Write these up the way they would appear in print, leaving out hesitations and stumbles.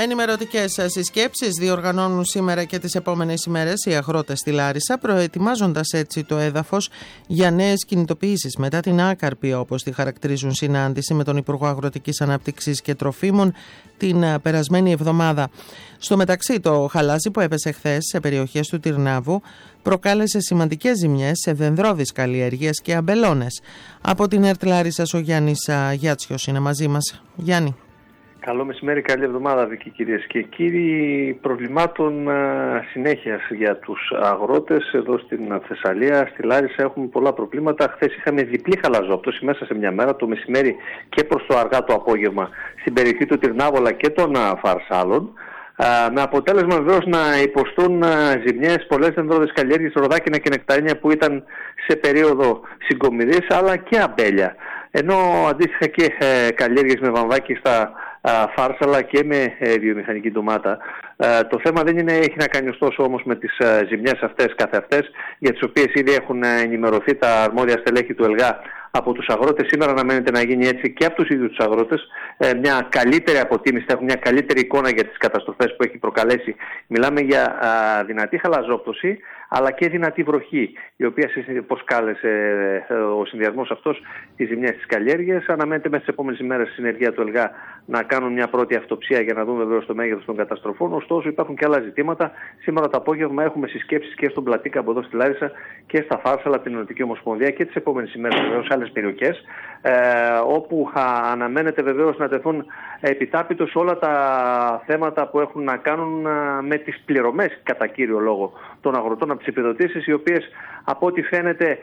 Ενημερωτικές συσκέψεις διοργανώνουν σήμερα και τις επόμενες ημέρες οι αγρότες στη Λάρισα, προετοιμάζοντας έτσι το έδαφος για νέες κινητοποιήσεις μετά την άκαρπη, όπως τη χαρακτηρίζουν, συνάντηση με τον Υπουργό Αγροτικής Ανάπτυξης και Τροφίμων την περασμένη εβδομάδα. Στο μεταξύ, το χαλάζι που έπεσε χθες σε περιοχές του Τυρνάβου προκάλεσε σημαντικές ζημιές σε δενδρώδεις καλλιέργειες και αμπελώνες. Από την ΕΡΤ Λάρισσας ο Γιάννης Γιάτσιος είναι μαζί μας. Γιάννη. Καλό μεσημέρι, καλή εβδομάδα, Βίκη, κυρίες και κύριοι. Προβλημάτων συνέχειας για τους αγρότες εδώ στην Θεσσαλία. Στη Λάρισα έχουμε πολλά προβλήματα. Χθες είχαμε διπλή χαλαζόπτωση μέσα σε μια μέρα, το μεσημέρι και προς το αργά το απόγευμα, στην περιοχή του Τυρνάβολα και των Φαρσάλων. Με αποτέλεσμα βεβαίως να υποστούν ζημιές πολλές δενδρώδεις καλλιέργειες, ροδάκινα και νεκταρίνια που ήταν σε περίοδο συγκομιδής, αλλά και αμπέλια. Ενώ αντίστοιχα και καλλιέργειες με βαμβάκι στα φάρσαλα και με βιομηχανική ντομάτα. Το θέμα δεν έχει να κάνει ωστόσο όμως με τις ζημιές αυτές καθεαυτές, για τις οποίες ήδη έχουν ενημερωθεί τα αρμόδια στελέχη του ΕΛΓΑ από τους αγρότες. Σήμερα αναμένεται να γίνει έτσι και από τους ίδιους τους αγρότες μια καλύτερη αποτίμηση, θα έχουν μια καλύτερη εικόνα για τις καταστροφές που έχει προκαλέσει. Μιλάμε για δυνατή χαλαζόπτωση, αλλά και δυνατή βροχή, η οποία προσκάλεσε ο συνδυασμός αυτός τις ζημιές της καλλιέργειας. Αναμένεται μέσα στις επόμενες ημέρες στη συνεργεία του ΕΛΓΑ να κάνουν μια πρώτη αυτοψία για να δουν βεβαίως το μέγεθος των καταστροφών. Ωστόσο, υπάρχουν και άλλα ζητήματα. Σήμερα το απόγευμα έχουμε συσκέψεις και στον Πλατήκα από εδώ στη Λάρισα και στα Φάρσαλα, την Ενωτική Ομοσπονδία, και τις επόμενες ημέρες βεβαίως σε άλλες περιοχές, όπου αναμένεται βεβαίως να τεθούν επιτάπητος όλα τα θέματα που έχουν να κάνουν με τις πληρωμές, κατά κύριο λόγο, των αγροτών από τις επιδοτήσεις, οι οποίες από ό,τι φαίνεται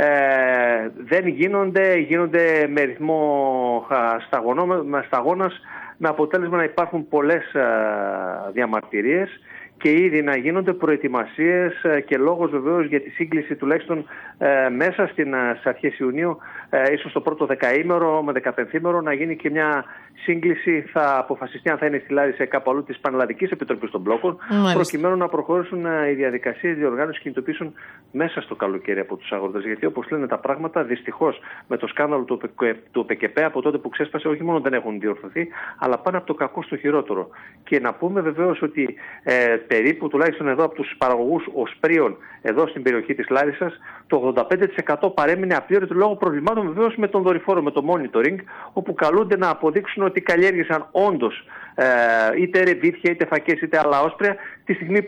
δεν γίνονται με ρυθμό σταγόνας, με αποτέλεσμα να υπάρχουν πολλές διαμαρτυρίες και ήδη να γίνονται προετοιμασίες και λόγος βεβαίως για τη σύγκληση τουλάχιστον μέσα στις αρχές Ιουνίου, ίσως το πρώτο δεκαήμερο με 15ήμερο, να γίνει και μια σύγκληση. Θα αποφασιστεί αν θα είναι στη Λάρισα ή κάπου αλλού της Πανελλαδικής Επιτροπής των Μπλόκων, προκειμένου να προχωρήσουν οι διαδικασίες διοργάνωσης κινητοποίησεων μέσα στο καλοκαίρι από τους αγρότες. Γιατί όπως λένε τα πράγματα, δυστυχώς με το σκάνδαλο του ΟΠΕΚΕΠΕ από τότε που ξέσπασε, όχι μόνο δεν έχουν διορθωθεί, αλλά πάνε από το κακό στο χειρότερο. Και να πούμε βεβαίως ότι περίπου, τουλάχιστον εδώ από τους παραγωγούς οσπρίων εδώ στην περιοχή της Λάρισσας, το 85% παρέμεινε απλήρωτο λόγω προβλημάτων βεβαίως με τον δορυφόρο, με το monitoring, όπου καλούνται να αποδείξουν ότι καλλιέργησαν όντως είτε ρεβίθια, είτε φακές, είτε άλλα όσπρια, τη στιγμή